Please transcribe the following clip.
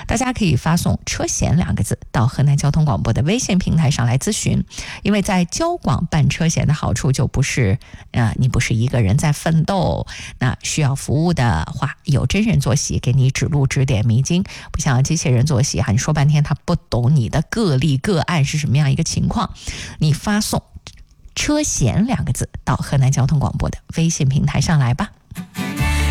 大家可以发送车险2个字到河南交通广播的微信平台上来咨询。因为在交广办车险的好处就不是你不是一个人在奋斗，那需要服务的话有真人坐席给你指路指点迷津，不像机器人坐席你说半天他不懂你的个例个案是什么样一个情况。你发送车险2个字到河南交通广播的微信平台上来吧。